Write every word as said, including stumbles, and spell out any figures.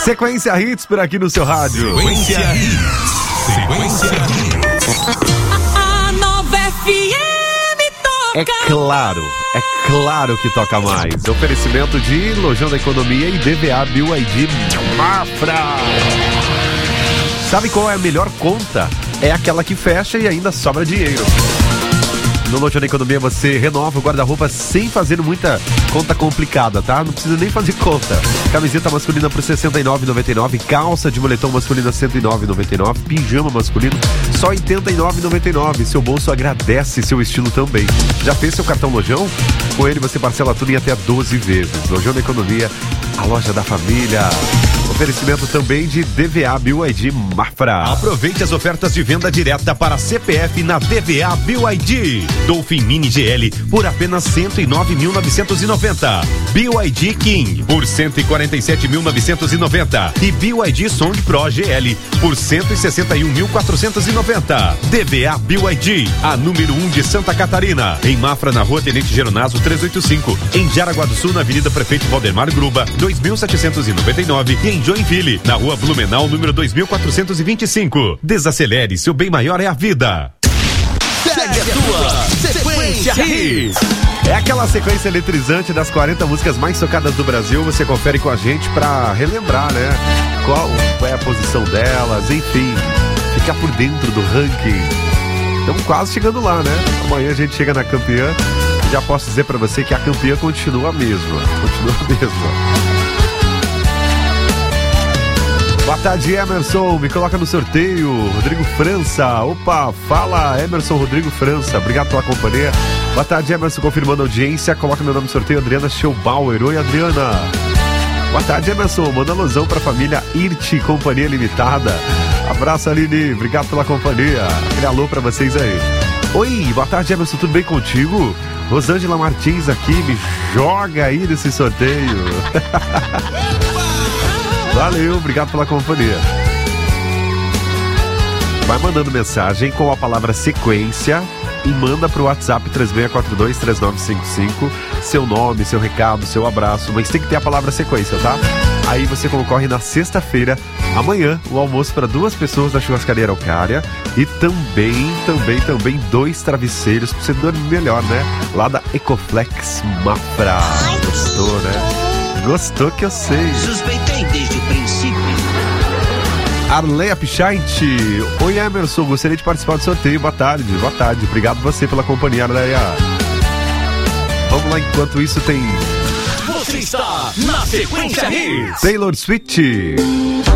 Sequência Hits por aqui no seu rádio. Sequência Hits. Sequência Hits. A Nova F M toca. É claro, é claro que toca mais. Oferecimento de Lojão da Economia e D V A B Y D Mafra. Sabe qual é a melhor conta? É aquela que fecha e ainda sobra dinheiro. No Lojão da Economia você renova o guarda-roupa sem fazer muita conta complicada, tá? Não precisa nem fazer conta. Camiseta masculina por sessenta e nove reais e noventa e nove centavos, calça de moletom masculina cento e nove reais e noventa e nove centavos, pijama masculino só oitenta e nove reais e noventa e nove centavos. Seu bolso agradece seu estilo também. Já fez seu cartão Lojão? Com ele você parcela tudo em até doze vezes. Lojão da Economia, a loja da família. Oferecimento também de D V A B Y D Mafra. Aproveite as ofertas de venda direta para C P F na D V A B Y D. Dolphin Mini G L por apenas cento e nove mil novecentos e noventa. B Y D King por cento e quarenta e sete mil novecentos e noventa. E B Y D Song Pro G L por cento e sessenta e um mil quatrocentos e noventa. D V A B Y D, a número um de Santa Catarina. Em Mafra, na rua Tenente Geronazo trezentos e oitenta e cinco. Em Jaraguá do Sul, na Avenida Prefeito Valdemar Gruba, dois mil setecentos e noventa e nove. E em Joinville, na rua Blumenau, número dois mil quatrocentos e vinte e cinco. Desacelere, seu bem maior é a vida. Segue a tua Sequência Hits. É aquela sequência eletrizante das quarenta músicas mais tocadas do Brasil. Você confere com a gente pra relembrar, né? Qual é a posição delas, enfim, ficar por dentro do ranking. Estamos quase chegando lá, né? Amanhã a gente chega na campeã. Já posso dizer pra você que a campeã continua a mesma. Continua a mesma. Boa tarde, Emerson, me coloca no sorteio. Rodrigo França, opa, fala Emerson Rodrigo França, obrigado pela companhia. Boa tarde, Emerson, confirmando a audiência, coloca meu nome no sorteio, Adriana Scheubauer. Oi, Adriana. Boa tarde, Emerson, manda alusão pra família Irti Companhia Limitada. Abraço, Aline, obrigado pela companhia. Aquele alô pra vocês aí. Oi, boa tarde, Emerson, tudo bem contigo? Rosângela Martins aqui, me joga aí nesse sorteio. Valeu, obrigado pela companhia. Vai mandando mensagem com a palavra sequência e manda pro WhatsApp três seis quatro dois, três nove cinco cinco seu nome, seu recado, seu abraço, mas tem que ter a palavra sequência, tá? Aí você concorre na sexta-feira, amanhã, o almoço para duas pessoas da Churrascaria Araucária e também, também, também dois travesseiros pra você dormir melhor, né? Lá da Ecoflex Mafra. Gostou, né? Gostou que eu sei. Suspeitei desde o princípio. Arleia Pichait. Oi, Emerson, gostaria de participar do sorteio. Boa tarde, boa tarde. Obrigado você pela companhia, Arleia. Vamos lá, enquanto isso tem... Você está na Sequência Hits. Taylor Swift.